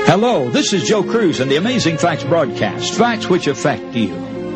Hello, this is Joe Cruz and the Amazing Facts broadcast, facts which affect you.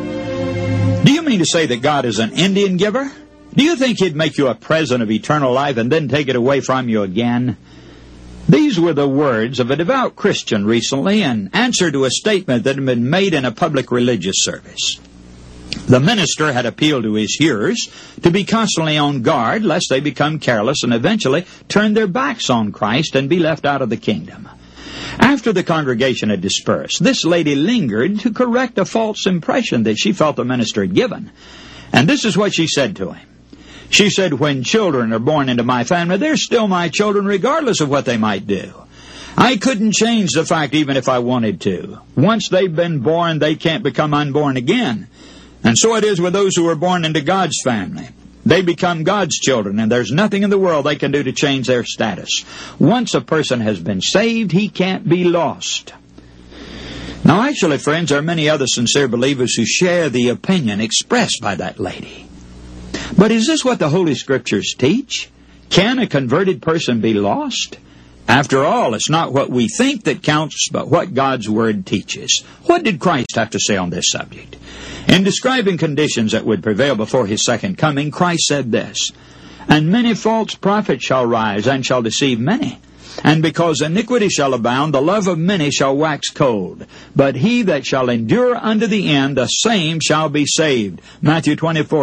Do you mean to say that God is an Indian giver? Do you think He'd make you a present of eternal life and then take it away from you again? These were the words of a devout Christian recently in answer to a statement that had been made in a public religious service. The minister had appealed to his hearers to be constantly on guard lest they become careless and eventually turn their backs on Christ and be left out of the kingdom. After the congregation had dispersed, this lady lingered to correct a false impression that she felt the minister had given. And this is what she said to him. She said, "When children are born into my family, they're still my children regardless of what they might do. I couldn't change the fact even if I wanted to. Once they've been born, they can't become unborn again. And so it is with those who are born into God's family. They become God's children, and there's nothing in the world they can do to change their status. Once a person has been saved, he can't be lost." Now, actually, friends, there are many other sincere believers who share the opinion expressed by that lady. But is this what the Holy Scriptures teach? Can a converted person be lost? After all, it's not what we think that counts, but what God's Word teaches. What did Christ have to say on this subject? In describing conditions that would prevail before His second coming, Christ said this, "And many false prophets shall rise, and shall deceive many. And because iniquity shall abound, the love of many shall wax cold. But he that shall endure unto the end, the same shall be saved." Matthew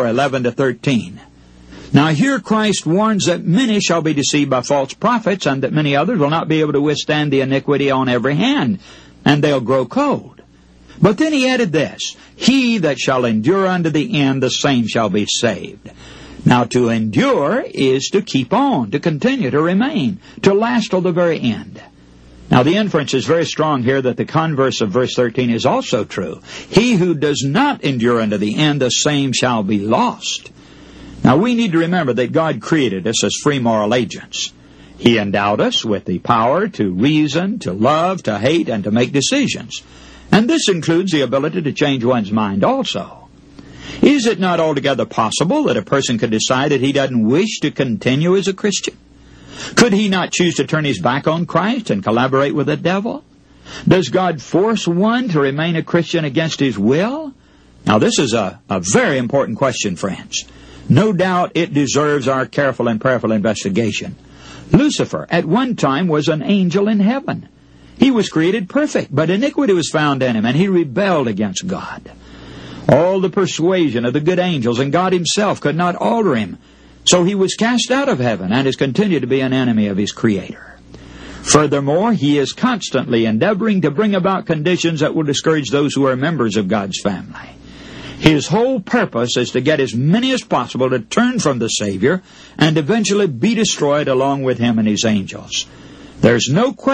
24:11-13. Now here Christ warns that many shall be deceived by false prophets, and that many others will not be able to withstand the iniquity on every hand, and they'll grow cold. But then He added this, "He that shall endure unto the end, the same shall be saved." Now to endure is to keep on, to continue, to remain, to last till the very end. Now the inference is very strong here that the converse of verse 13 is also true. "He who does not endure unto the end, the same shall be lost." Now we need to remember that God created us as free moral agents. He endowed us with the power to reason, to love, to hate, and to make decisions. And this includes the ability to change one's mind also. Is it not altogether possible that a person could decide that he doesn't wish to continue as a Christian? Could he not choose to turn his back on Christ and collaborate with the devil? Does God force one to remain a Christian against his will? Now this is a very important question, friends. No doubt it deserves our careful and prayerful investigation. Lucifer at one time was an angel in heaven. He was created perfect, but iniquity was found in him, and he rebelled against God. All the persuasion of the good angels and God Himself could not alter him, so he was cast out of heaven and has continued to be an enemy of his Creator. Furthermore, he is constantly endeavoring to bring about conditions that will discourage those who are members of God's family. His whole purpose is to get as many as possible to turn from the Savior and eventually be destroyed along with Him and His angels. There's no question